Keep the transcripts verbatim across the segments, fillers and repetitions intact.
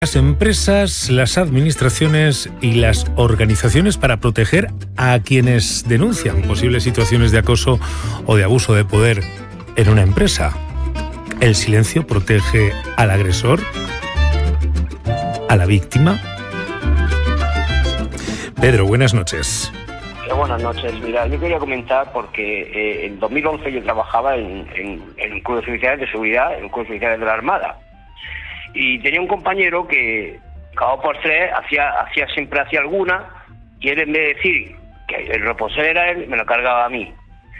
Las empresas, las administraciones y las organizaciones para proteger a quienes denuncian posibles situaciones de acoso o de abuso de poder en una empresa. El silencio protege al agresor, a la víctima. Pedro, buenas noches. Buenas noches. Mira, yo quería comentar porque eh, en dos mil once yo trabajaba en, en, en un club de oficiales de seguridad, en un club de oficiales de la Armada. Y tenía un compañero que, cada dos por tres, hacía, hacía siempre hacía alguna, y él, en vez de decir que el responsable era él, me lo cargaba a mí.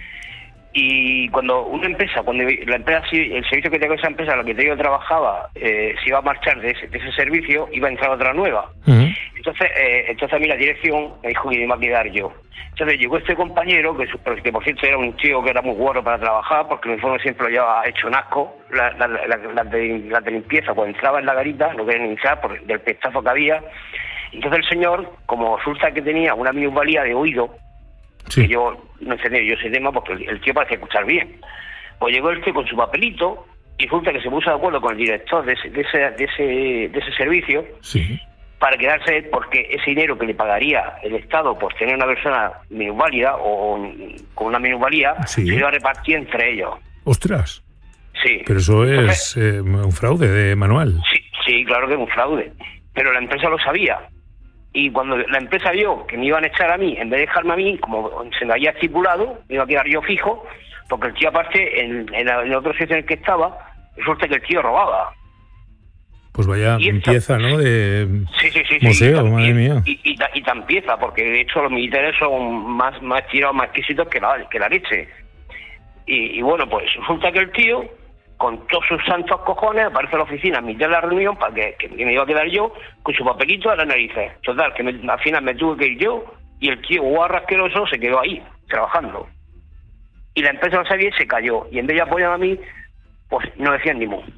Y cuando una empresa, cuando la empresa, el servicio que tengo esa empresa, la que yo trabajaba, eh, se iba a marchar de ese, de ese servicio, iba a entrar otra nueva. Uh-huh. Entonces, eh, entonces a mí la dirección me dijo que me iba a quedar yo. Entonces llegó este compañero, que, que por cierto era un tío que era muy bueno para trabajar, porque el uniforme siempre lo llevaba hecho en asco, las la, la, la de, la de limpieza, cuando entraba en la garita, no querían entrar por del pestazo que había. Entonces el señor, como resulta que tenía una minusvalía de oído, sí, que yo no entendía yo ese tema porque el, el tío parece escuchar bien, pues llegó el tío con su papelito y resulta que se puso de acuerdo con el director de ese, de ese, de ese, de ese servicio, sí, para quedarse, porque ese dinero que le pagaría el Estado por tener una persona minusválida o con una minusvalía, sí, se iba a repartir entre ellos. ¡Ostras! Sí. Pero eso es Entonces, eh, un fraude de manual. Sí, sí, claro que es un fraude. Pero la empresa lo sabía. Y cuando la empresa vio que me iban a echar a mí, en vez de dejarme a mí, como se me había estipulado, me iba a quedar yo fijo, porque el tío aparte, en, en, en el otro sitio en el que estaba, resulta que el tío robaba. Pues vaya empieza, ¿no? De sí, sí, sí, museo, sí, y madre mía. Y, y, y tan pieza, porque de hecho los militares son más, más tirados, más exquisitos que la, que la leche. Y, y bueno, pues resulta que el tío, con todos sus santos cojones, aparece a la oficina a mitad de la reunión para que, que me iba a quedar yo con su papelito a las narices. Total, que me, al final me tuve que ir yo y el tío guarra asqueroso se quedó ahí, trabajando. Y la empresa no sabía y se cayó. Y en vez de apoyar a mí, pues no decían ni mu.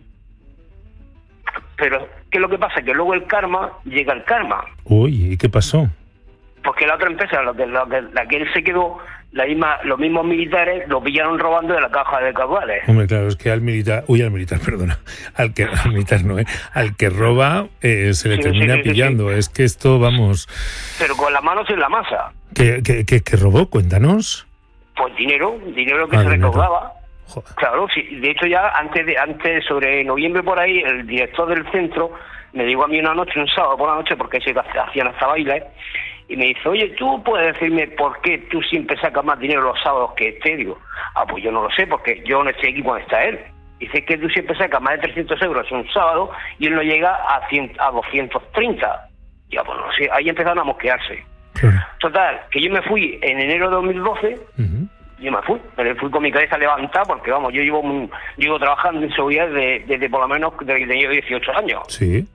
Pero, ¿qué es lo que pasa? Que luego el karma, llega el karma. Uy, ¿y qué pasó? Porque la otra empresa, la que, la que, la que él se quedó, la misma, los mismos militares lo pillaron robando de la caja de caudales. Hombre, claro, es que al militar, uy, al militar, perdona, al que, al militar no, ¿eh? Al que roba eh, se le sí, termina sí, sí, pillando. Sí, sí. Es que esto, vamos... Pero con las manos en la masa. ¿Qué, qué, qué, qué robó? Cuéntanos. Pues dinero, dinero que ah, se recaudaba. Joder. Claro, sí, de hecho ya antes de antes sobre noviembre por ahí, el director del centro me dijo a mí una noche, un sábado por la noche, porque se hacían hasta bailes, y me dice, oye, ¿tú puedes decirme por qué tú siempre sacas más dinero los sábados que este? Digo, ah, pues yo no lo sé, porque yo no estoy aquí cuando está él. Dice que tú siempre sacas más de trescientos euros un sábado y él no llega a, cien, a doscientos treinta. Ya, pues no sé, ahí empezaron a mosquearse. Sí. Total, que yo me fui en enero de dos mil doce, uh-huh. Yo me fui, me fui con mi cabeza levantada porque, vamos, yo llevo muy, llevo trabajando en seguridad desde, desde por lo menos desde que tenía dieciocho años. Sí.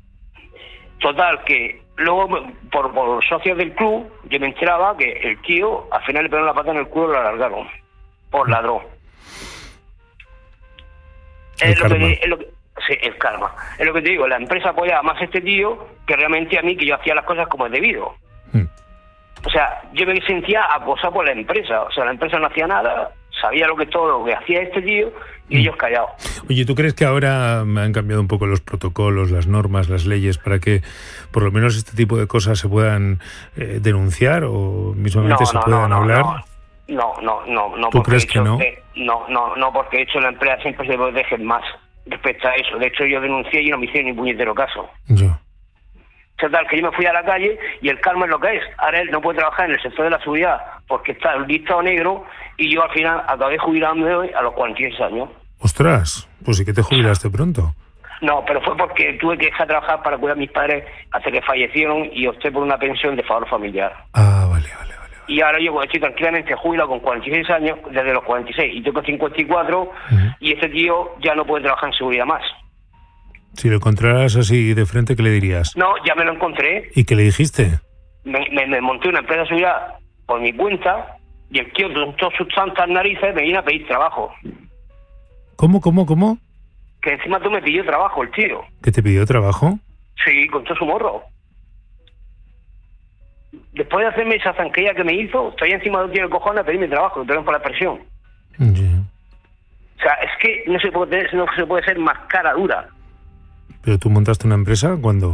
Total, que luego, por, por socios del club, yo me enteraba que el tío, al final le pegaron la pata en el culo y lo alargaron, por ladrón. El es, karma. Lo que, es lo que Sí, el karma. Es lo que te digo, la empresa apoyaba más a este tío que realmente a mí, que yo hacía las cosas como es debido. Hmm. O sea, yo me sentía acosado por la empresa. O sea, la empresa no hacía nada, sabía lo que todo lo que hacía este tío y mm. ellos callados. Oye, ¿tú crees que ahora han cambiado un poco los protocolos, las normas, las leyes para que por lo menos este tipo de cosas se puedan eh, denunciar o mismamente no, se no, puedan no, hablar? No, no, no, no. ¿Tú crees que no? Que, no, no, no, porque de hecho la empresa siempre se protege más respecto a eso. De hecho, yo denuncié y no me hicieron ni puñetero caso. Yo. Total, que yo me fui a la calle y el karma es lo que es. Ahora él no puede trabajar en el sector de la seguridad porque está el listado negro y yo al final acabé jubilándome a los cuarenta y seis años. ¡Ostras! Pues sí que te jubilaste pronto. No, pero fue porque tuve que dejar de trabajar para cuidar a mis padres hasta que fallecieron y opté por una pensión de favor familiar. Ah, vale, vale, vale. vale. Y ahora yo estoy tranquilamente jubilado con cuarenta y seis años, desde los cuarenta y seis, y tengo cincuenta y cuatro, uh-huh. Y este tío ya no puede trabajar en seguridad más. Si lo encontraras así de frente, ¿qué le dirías? No, ya me lo encontré. ¿Y qué le dijiste? Me, me, me monté una empresa de seguridad por mi cuenta y el tío con todas sus tantas narices me vino a pedir trabajo. ¿Cómo, cómo, cómo? Que encima tú me pidió trabajo el tío. ¿Que te pidió trabajo? Sí, con todo su morro. Después de hacerme esa zanquilla que me hizo, estoy encima de un tío de cojones a pedirme trabajo, que tengo por la presión. Yeah. O sea, es que no se puede, no se puede ser más cara dura. Pero tú montaste una empresa cuando...